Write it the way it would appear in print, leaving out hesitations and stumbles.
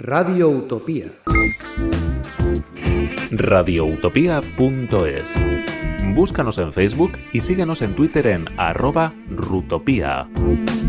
Radio Utopía. radioutopía.es. Búscanos en Facebook y síguenos en Twitter en @rutopía.